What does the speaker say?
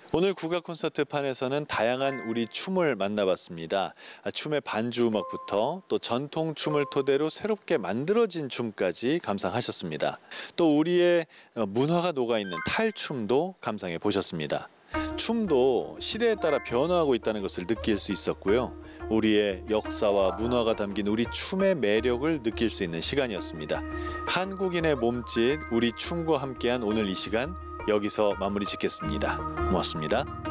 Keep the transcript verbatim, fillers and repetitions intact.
오늘 국악 콘서트 판에서는 다양한 우리 춤을 만나봤습니다. 춤의 반주 음악부터 또 전통 춤을 토대로 새롭게 만들어진 춤까지 감상하셨습니다. 또 우리의 문화가 녹아있는 탈춤도 감상해 보셨습니다. 춤도 시대에 따라 변화하고 있다는 것을 느낄 수 있었고요. 우리의 역사와 문화가 담긴 우리 춤의 매력을 느낄 수 있는 시간이었습니다. 한국인의 몸짓, 우리 춤과 함께한 오늘 이 시간 여기서 마무리 짓겠습니다. 고맙습니다.